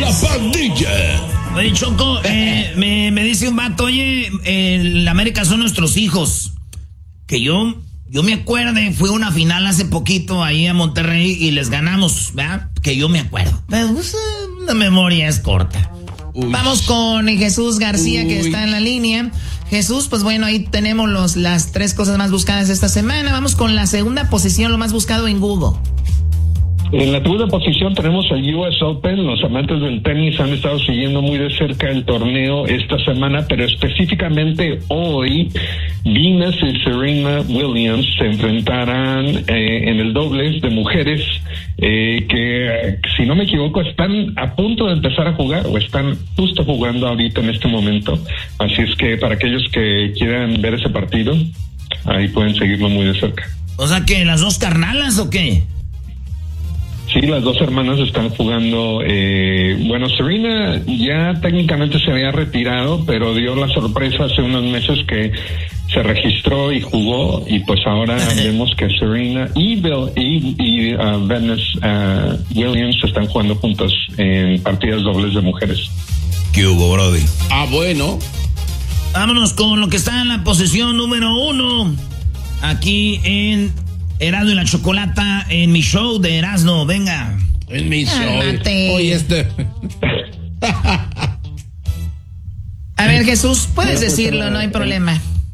pandilla. Oye, Choco, me dice un vato, oye, la América son nuestros hijos. Que yo me acuerde, fui a una final hace poquito ahí a Monterrey y les ganamos, ¿verdad? Que yo me acuerdo. Pero pues, la memoria es corta. Uy. Vamos con Jesús García, que está en la línea. Jesús, pues bueno, ahí tenemos las 3 cosas más buscadas esta semana. Vamos con la segunda posición, lo más buscado en Google. En la segunda posición tenemos el US Open. Los amantes del tenis han estado siguiendo muy de cerca el torneo esta semana, pero específicamente hoy, Venus y Serena Williams se enfrentarán en el dobles de mujeres, que si no me equivoco están a punto de empezar a jugar o están justo jugando ahorita en este momento. Así es que para aquellos que quieran ver ese partido, ahí pueden seguirlo muy de cerca. O sea, ¿que las dos carnalas o qué? Sí, las dos hermanas están jugando. Bueno, Serena ya técnicamente se había retirado, pero dio la sorpresa hace unos meses que se registró y jugó, y pues ahora vemos que Serena y Venus Williams están jugando juntos en partidas dobles de mujeres. ¿Qué hubo, Brody? Bueno. Vámonos con lo que está en la posición número 1. Aquí en Erasmo y la Chocolata, en mi show de Erasmo, venga. En mi show. Oye, A ver, Jesús, puedes decirlo, no hay problema.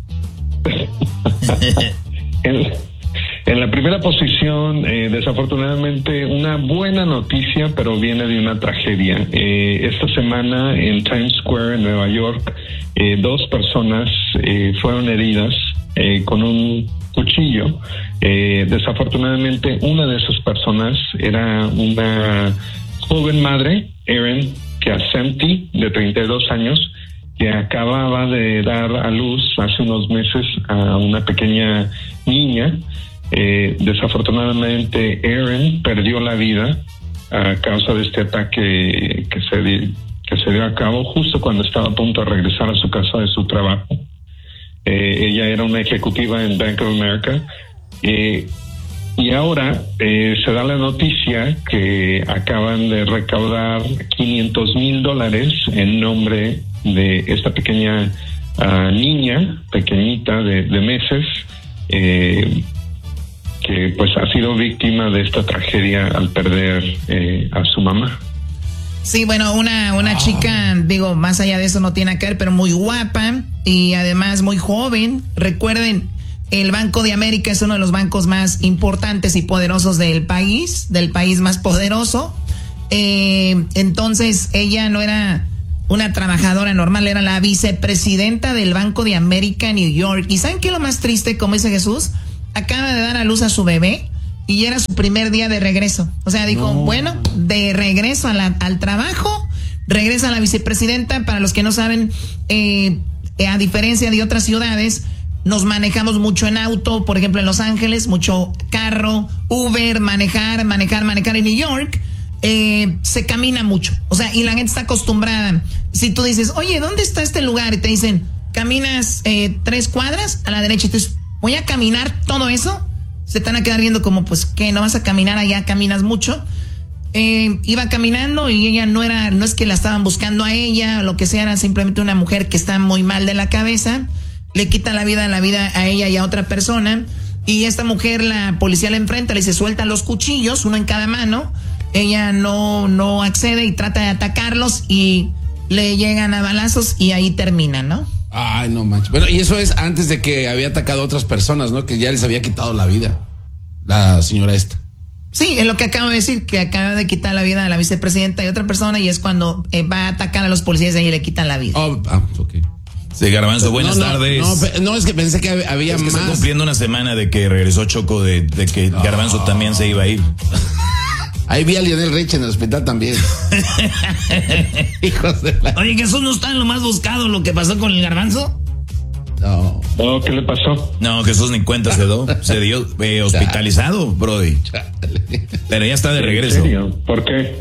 En la primera posición, desafortunadamente, una buena noticia, pero viene de una tragedia. Esta semana en Times Square, en Nueva York, 2 personas fueron heridas con un cuchillo. Desafortunadamente, una de esas personas era una joven madre, Erin Piacenti, de 32 años, que acababa de dar a luz hace unos meses a una pequeña niña. Desafortunadamente, Erin perdió la vida a causa de este ataque que se dio a cabo justo cuando estaba a punto de regresar a su casa de su trabajo. Ella era una ejecutiva en Bank of America, y ahora se da la noticia que acaban de recaudar $500,000 en nombre de esta pequeña niña, pequeñita de meses, que pues ha sido víctima de esta tragedia al perder a su mamá. Sí, bueno, una chica, digo, más allá de eso no tiene que ver, pero muy guapa y además muy joven. Recuerden, el Banco de América es uno de los bancos más importantes y poderosos del país más poderoso. Entonces, ella no era una trabajadora normal, era la vicepresidenta del Banco de América en New York. ¿Y saben qué es lo más triste? Como dice Jesús, acaba de dar a luz a su bebé y era su primer día de regreso. O sea, dijo, bueno, de regreso al trabajo, regresa la vicepresidenta. Para los que no saben, a diferencia de otras ciudades, nos manejamos mucho en auto. Por ejemplo, en Los Ángeles, mucho carro, Uber, manejar. En New York, se camina mucho. O sea, y la gente está acostumbrada. Si tú dices, oye, ¿dónde está este lugar? Y te dicen, caminas 3 cuadras a la derecha. Y tú dices, voy a caminar todo eso. Se te van a quedar viendo como, pues, ¿qué? ¿No vas a caminar allá? ¿Caminas mucho? Iba caminando y ella no es que la estaban buscando a ella o lo que sea, era simplemente una mujer que está muy mal de la cabeza. Le quita la vida a ella y a otra persona. Y esta mujer, la policía la enfrenta, le dice, suelta los cuchillos, uno en cada mano. Ella no accede y trata de atacarlos y le llegan a balazos y ahí termina, ¿no? Ay, no manches. Bueno, y eso es antes de que había atacado a otras personas, ¿no? Que ya les había quitado la vida la señora esta. Sí, es lo que acabo de decir, que acaba de quitar la vida a la vicepresidenta y otra persona, y es cuando va a atacar a los policías y ahí le quitan la vida. Ok. Sí, Garbanzo, buenas tardes. No, es que pensé que había más. Está cumpliendo una semana de que regresó Choco, de que Garbanzo también se iba a ir. Ahí vi a Lionel Richie en el hospital también. Hijos de la... Oye, Jesús, ¿no está en lo más buscado lo que pasó con el Garbanzo? No, ¿qué le pasó? No, Jesús ni cuenta se dio hospitalizado, Brody. Pero ya está de regreso. ¿En serio? ¿Por qué?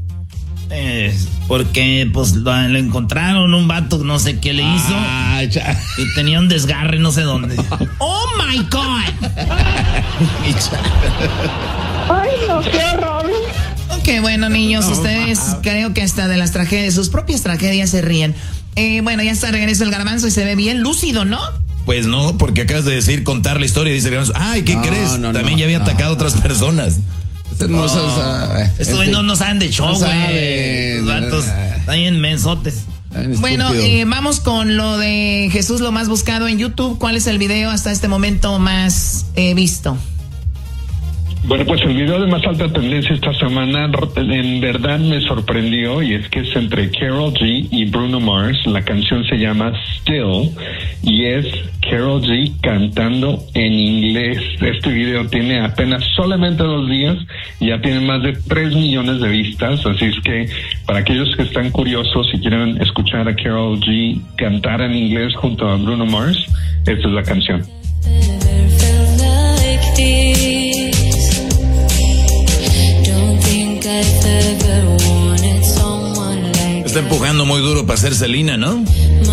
Porque pues lo encontraron un vato, no sé qué le hizo, y tenía un desgarre no sé dónde. ¡Oh, my God! ¡Ay, no, qué horror! Ok, bueno, niños, ustedes creo que hasta de las tragedias, sus propias tragedias se ríen. Bueno, ya está, regreso el Garbanzo y se ve bien lúcido, ¿no? Pues no, porque acabas de decir contar la historia, dice el Garbanzo. Ay, ¿qué crees? También ya había atacado a otras personas. Estos güeyes no saben de show, güey. Los vatos están bien mensotes. Bueno, vamos con lo de Jesús, lo más buscado en YouTube. ¿Cuál es el video hasta este momento más visto? Bueno, pues el video de más alta tendencia esta semana en verdad me sorprendió, y es que es entre Karol G y Bruno Mars. La canción se llama Still y es Karol G cantando en inglés. Este video tiene apenas solamente 2 días y ya tiene más de 3 millones de vistas, así es que para aquellos que están curiosos y quieren escuchar a Karol G cantar en inglés junto a Bruno Mars, esta es la canción. Está empujando muy duro para ser Selena, ¿no?